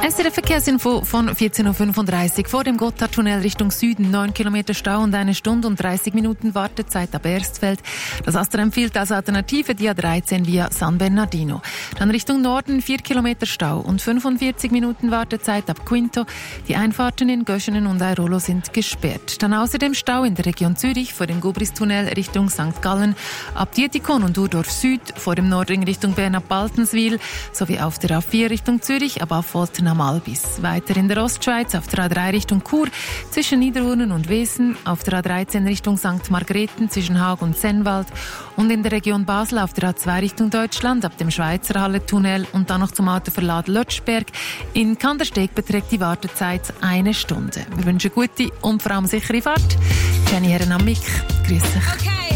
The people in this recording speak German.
SRF Verkehrsinfo von 14.35 Uhr. Vor dem Gotthardtunnel Richtung Süden 9 Kilometer Stau und 1 Stunde und 30 Minuten Wartezeit ab Erstfeld. Das Astra empfiehlt als Alternative die A13 via San Bernardino. Dann Richtung Norden 4 Kilometer Stau und 45 Minuten Wartezeit ab Quinto. Die Einfahrten in Göschenen und Airolo sind gesperrt. Dann außerdem Stau in der Region Zürich vor dem Gubristunnel Richtung St. Gallen, ab Dietikon und Urdorf Süd, vor dem Nordring Richtung Bern ab Baltenswil, sowie auf der A4 Richtung Zürich ab Affolten am Albis. Weiter in der Ostschweiz auf der A3 Richtung Chur zwischen Niederurnen und Wesen, auf der A13 Richtung St. Margrethen zwischen Haag und Sennwald und in der Region Basel auf der A2 Richtung Deutschland ab dem Schweizer Halle-Tunnel und dann noch zum Autoverlad Lötschberg. In Kandersteg beträgt die Wartezeit 1 Stunde. Wir wünschen gute und vor allem sichere Fahrt. Jenny Herren am Mic. Grüß dich. Okay.